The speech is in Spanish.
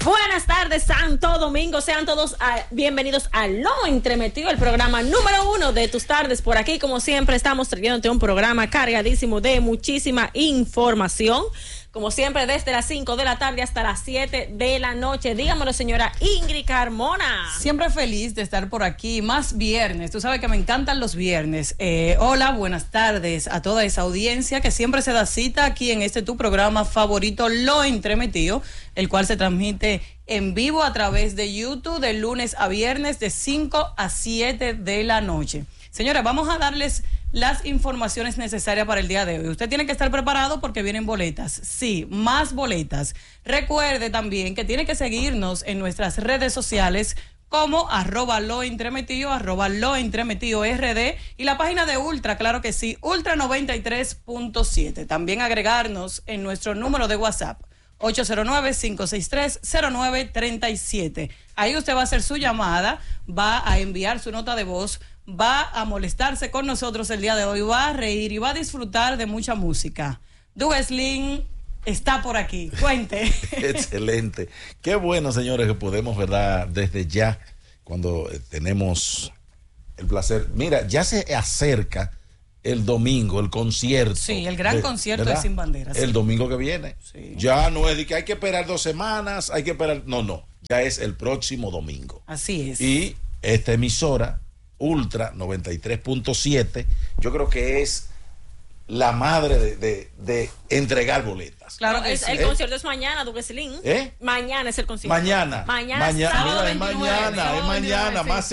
Buenas tardes, Santo Domingo. Sean todos bienvenidos a Lo Entremetido, el programa número 1 de tus tardes. Por aquí, como siempre, estamos trayéndote un programa cargadísimo de muchísima información. Como siempre, desde las 5 de la tarde hasta las 7 de la noche. Dígamelo, señora Ingrid Carmona. Siempre feliz de estar por aquí, más viernes. Tú sabes que me encantan los viernes. Hola, buenas tardes a toda esa audiencia que siempre se da cita aquí en tu programa favorito, Lo Entremetido, el cual se transmite en vivo a través de YouTube de lunes a viernes de 5 a 7 de la noche. Señora, vamos a darles las informaciones necesarias para el día de hoy. Usted tiene que estar preparado porque vienen boletas. Sí, más boletas. Recuerde también que tiene que seguirnos en nuestras redes sociales como @loentremetido, @loentremetido_rd y la página de Ultra, claro que sí, Ultra 93.7. También agregarnos en nuestro número de WhatsApp 809-563-0937. Ahí usted va a hacer su llamada, va a enviar su nota de voz, va a molestarse con nosotros el día de hoy, va a reír y va a disfrutar de mucha música. Dueslin está por aquí, cuente. Excelente. Qué bueno, señores, que podemos, ¿verdad? Desde ya, cuando tenemos el placer. Mira, ya se acerca el domingo, el concierto. Sí, el gran concierto de Sin Banderas. El domingo que viene. Sí. Ya no es de que hay que esperar 2 semanas, hay que esperar. No. Ya es el próximo domingo. Así es. Y esta emisora, Ultra 93.7, yo creo que es la madre de entregar boletas. Claro que el concierto es mañana, Duqueslin. Mañana es el concierto. Mañana. Mañana. Mira, es mañana, más